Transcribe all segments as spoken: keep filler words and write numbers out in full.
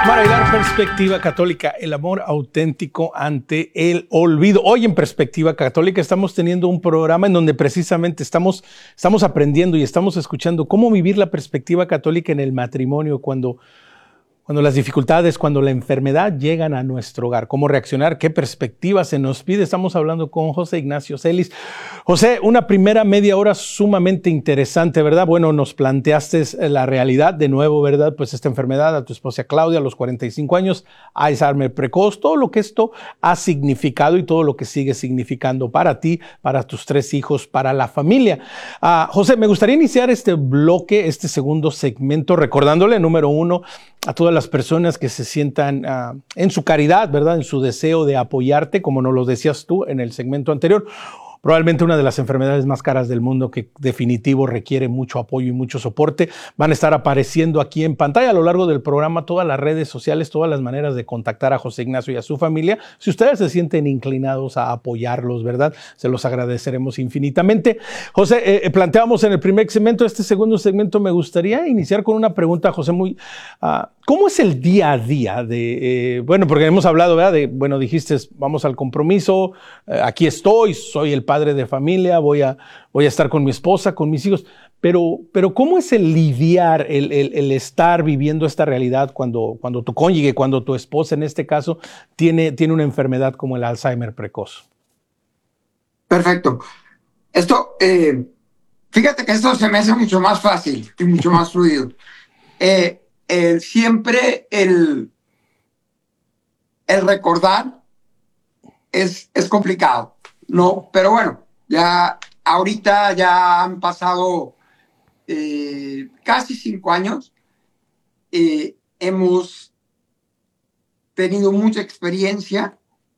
para bailar Perspectiva Católica, el amor auténtico ante el olvido. Hoy en Perspectiva Católica estamos teniendo un programa en donde precisamente estamos, estamos aprendiendo y estamos escuchando cómo vivir la perspectiva católica en el matrimonio cuando, cuando las dificultades, cuando la enfermedad llegan a nuestro hogar. Cómo reaccionar, qué perspectiva se nos pide. Estamos hablando con José Ignacio Celis. José, una primera media hora sumamente interesante, ¿verdad? Bueno, nos planteaste la realidad de nuevo, ¿verdad? Pues esta enfermedad a tu esposa Claudia a los cuarenta y cinco años, Alzheimer precoz, todo lo que esto ha significado y todo lo que sigue significando para ti, para tus tres hijos, para la familia. Uh, José, me gustaría iniciar este bloque, este segundo segmento, recordándole, número uno, a todas las personas que se sientan uh, en su caridad, ¿verdad? En su deseo de apoyarte, como nos lo decías tú en el segmento anterior. Probablemente una de las enfermedades más caras del mundo que definitivo requiere mucho apoyo y mucho soporte. Van a estar apareciendo aquí en pantalla a lo largo del programa todas las redes sociales, todas las maneras de contactar a José Ignacio y a su familia. Si ustedes se sienten inclinados a apoyarlos, ¿verdad? Se los agradeceremos infinitamente. José, eh, planteamos en el primer segmento, este segundo segmento me gustaría iniciar con una pregunta, José, muy... Uh, ¿Cómo es el día a día de, eh, bueno, porque hemos hablado, ¿verdad? De, bueno, dijiste, vamos al compromiso, eh, aquí estoy, soy el padre de familia, voy a, voy a estar con mi esposa, con mis hijos, pero, pero ¿cómo es el lidiar, el, el, el estar viviendo esta realidad cuando, cuando tu cónyuge, cuando tu esposa en este caso, tiene, tiene una enfermedad como el Alzheimer precoz? Perfecto. Esto, eh, fíjate que esto se me hace mucho más fácil y mucho más fluido. Eh, El, siempre el, el recordar es, es complicado, ¿no? Pero bueno, ya ahorita ya han pasado eh, casi cinco años. Eh, hemos tenido mucha experiencia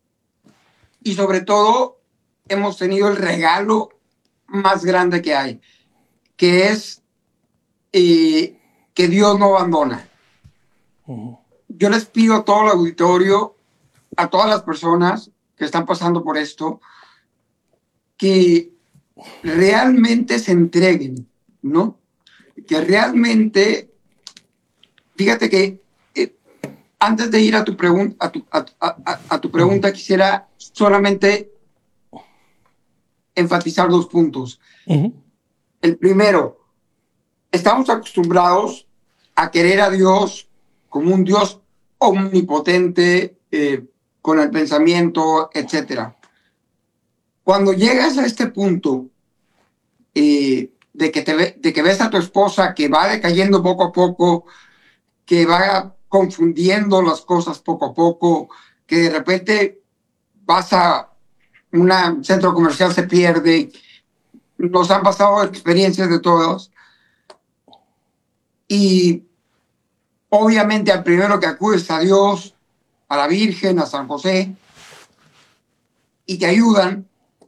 y sobre todo hemos tenido el regalo más grande que hay, que es... Eh, que Dios no abandona. Uh-huh. Yo les pido a todo el auditorio, a todas las personas que están pasando por esto, que realmente se entreguen, ¿no? Que realmente, fíjate que eh, antes de ir a tu, pregun- a tu, a, a, a tu pregunta, uh-huh. quisiera solamente enfatizar dos puntos. Uh-huh. El primero, estamos acostumbrados a querer a Dios como un Dios omnipotente, eh, con el pensamiento, etcétera. Cuando llegas a este punto eh, de, que te ve, de que ves a tu esposa que va decayendo poco a poco, que va confundiendo las cosas poco a poco, que de repente vas a un centro comercial, se pierde, nos han pasado experiencias de todos. Y obviamente al primero que acudes a Dios, a la Virgen, a San José, y te ayudan,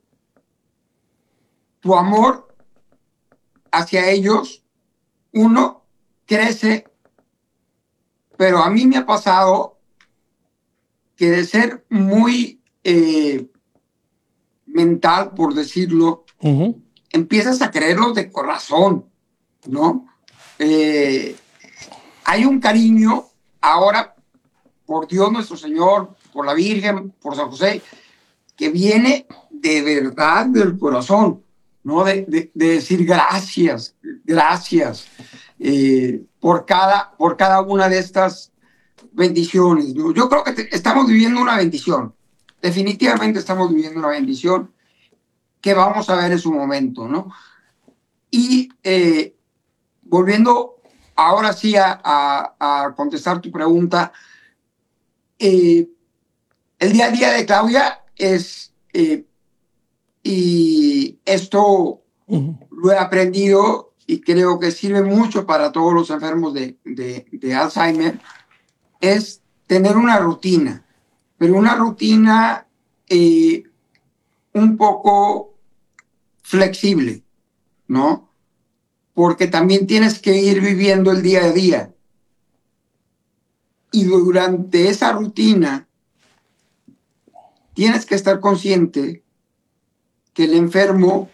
tu amor hacia ellos, uno, crece, pero a mí me ha pasado que de ser muy eh, mental, por decirlo, uh-huh. empiezas a creerlos de corazón, ¿no? Eh, hay un cariño ahora por Dios nuestro Señor, por la Virgen, por San José, que viene de verdad del corazón, ¿no? De, de, de decir gracias, gracias eh, por, cada, por cada una de estas bendiciones, ¿no? Yo creo que te, estamos viviendo una bendición, definitivamente estamos viviendo una bendición que vamos a ver en su momento, ¿no? Y eh, volviendo ahora sí a, a, a contestar tu pregunta, eh, el día a día de Claudia es, eh, y esto uh-huh. lo he aprendido y creo que sirve mucho para todos los enfermos de, de, de Alzheimer, es tener una rutina, pero una rutina eh, un poco flexible, ¿no? Porque también tienes que ir viviendo el día a día. Y durante esa rutina tienes que estar consciente que el enfermo